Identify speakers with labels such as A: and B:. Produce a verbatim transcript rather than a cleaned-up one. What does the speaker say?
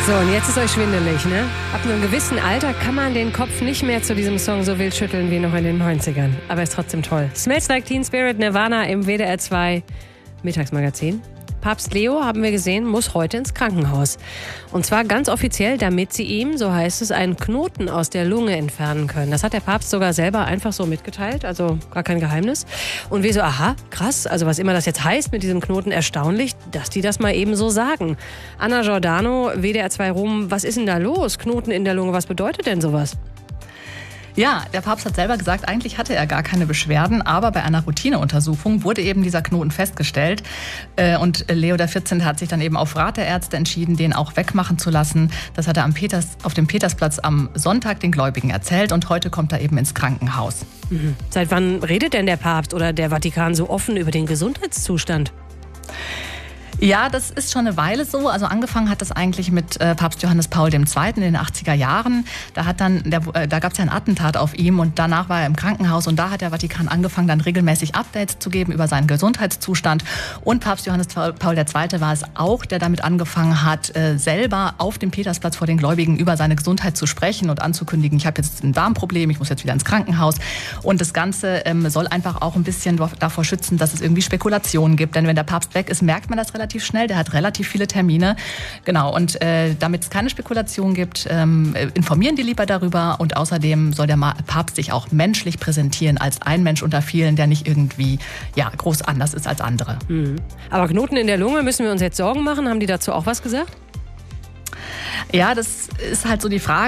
A: So, und jetzt ist euch schwindelig, ne? Ab einem gewissen Alter kann man den Kopf nicht mehr zu diesem Song so wild schütteln wie noch in den neunzigern. Aber ist trotzdem toll. Smells Like Teen Spirit, Nirvana im W D R zwei Mittagsmagazin. Papst Leo, haben wir gesehen, muss heute ins Krankenhaus. Und zwar ganz offiziell, damit sie ihm, so heißt es, einen Knoten aus der Lunge entfernen können. Das hat der Papst sogar selber einfach so mitgeteilt, also gar kein Geheimnis. Und wir so, aha, krass, also was immer das jetzt heißt mit diesem Knoten, erstaunlich, dass die das mal eben so sagen. Anna Giordano, W D R zwei Rom, was ist denn da los? Knoten in der Lunge, was bedeutet denn sowas?
B: Ja, der Papst hat selber gesagt, eigentlich hatte er gar keine Beschwerden, aber bei einer Routineuntersuchung wurde eben dieser Knoten festgestellt. Und Leo der vierzehnte hat sich dann eben auf Rat der Ärzte entschieden, den auch wegmachen zu lassen. Das hat er am Peters, auf dem Petersplatz am Sonntag den Gläubigen erzählt und heute kommt er eben ins Krankenhaus.
A: Mhm. Seit wann redet denn der Papst oder der Vatikan so offen über den Gesundheitszustand?
B: Ja, das ist schon eine Weile so. Also angefangen hat das eigentlich mit äh, Papst Johannes Paul der Zweite. in den achtziger Jahren. Da, hat dann der, äh, da gab es ja ein Attentat auf ihm und danach war er im Krankenhaus. Und da hat der Vatikan angefangen, dann regelmäßig Updates zu geben über seinen Gesundheitszustand. Und Papst Johannes Paul der Zweite war es auch, der damit angefangen hat, äh, selber auf dem Petersplatz vor den Gläubigen über seine Gesundheit zu sprechen und anzukündigen, ich habe jetzt ein Darmproblem, ich muss jetzt wieder ins Krankenhaus. Und das Ganze ähm, soll einfach auch ein bisschen davor schützen, dass es irgendwie Spekulationen gibt. Denn wenn der Papst weg ist, merkt man das relativ relativ schnell, der hat relativ viele Termine. Genau, und äh, damit es keine Spekulation gibt, ähm, informieren die lieber darüber und außerdem soll der Papst sich auch menschlich präsentieren als ein Mensch unter vielen, der nicht irgendwie ja, groß anders ist als andere.
A: Mhm. Aber Knoten in der Lunge, müssen wir uns jetzt Sorgen machen? Haben die dazu auch was gesagt?
B: Ja, das ist halt so die Frage.